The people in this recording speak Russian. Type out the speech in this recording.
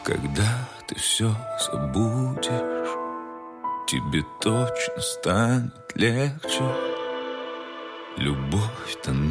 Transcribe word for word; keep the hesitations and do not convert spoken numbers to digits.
Когда ты все забудешь, тебе точно станет легче. Любовь-то